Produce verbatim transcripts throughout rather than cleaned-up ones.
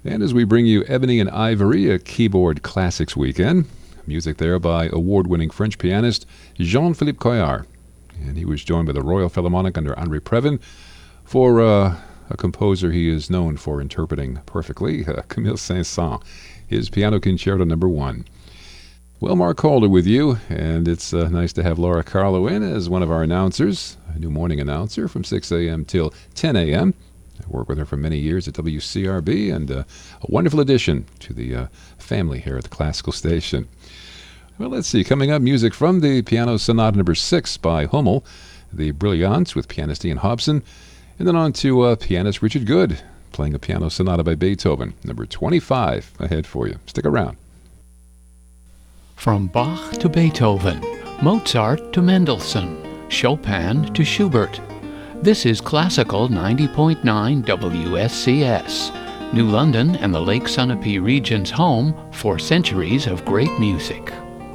And as we bring you Ebony and Ivory, a keyboard classics weekend, music there by award-winning French pianist Jean-Philippe Couillard. And he was joined by the Royal Philharmonic under Henri Previn for uh, a composer he is known for interpreting perfectly, uh, Camille Saint-Saëns, his Piano Concerto number one. Well, Mark Calder with you, and it's uh, nice to have Laura Carlo in as one of our announcers, a new morning announcer from six a.m. till ten a.m. I worked with her for many years at W C R B, and uh, a wonderful addition to the uh, family here at the Classical Station. Well, let's see. Coming up, music from the Piano Sonata number six by Hummel, the Brilliance with pianist Ian Hobson, and then on to uh, pianist Richard Good, playing a Piano Sonata by Beethoven, number twenty-five, ahead for you. Stick around. From Bach to Beethoven, Mozart to Mendelssohn, Chopin to Schubert. This is Classical ninety point nine W S C S, New London and the Lake Sunapee region's home for centuries of great music.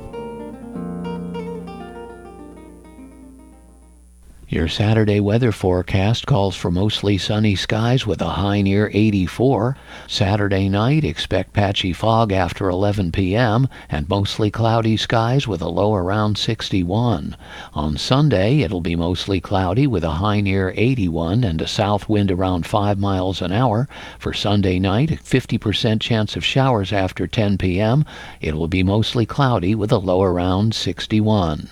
Your Saturday weather forecast calls for mostly sunny skies with a high near eighty-four. Saturday night, expect patchy fog after eleven p.m. and mostly cloudy skies with a low around sixty-one. On Sunday, it'll be mostly cloudy with a high near eighty-one and a south wind around five miles an hour. For Sunday night, a fifty percent chance of showers after ten p.m. It will be mostly cloudy with a low around sixty-one.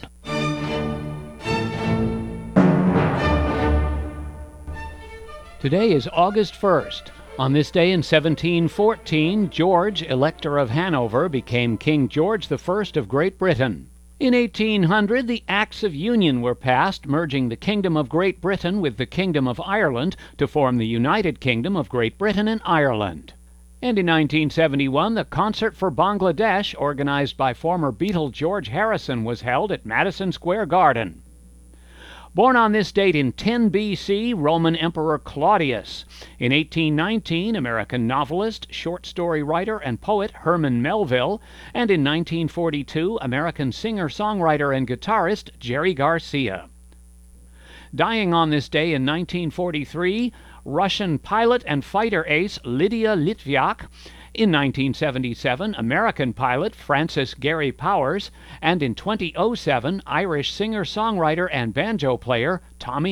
Today is August first. On this day in seventeen fourteen, George, Elector of Hanover, became King George the First of Great Britain. In eighteen hundred, the Acts of Union were passed, merging the Kingdom of Great Britain with the Kingdom of Ireland to form the United Kingdom of Great Britain and Ireland. And in nineteen seventy-one, the Concert for Bangladesh, organized by former Beatle George Harrison, was held at Madison Square Garden. Born on this date in ten B C, Roman Emperor Claudius. In eighteen nineteen, American novelist, short story writer, and poet Herman Melville. And in nineteen forty-two, American singer-songwriter and guitarist Jerry Garcia. Dying on this day in nineteen forty-three, Russian pilot and fighter ace Lydia Litviak. In nineteen seventy-seven, American pilot Francis Gary Powers, and in two thousand seven, Irish singer-songwriter and banjo player Tommy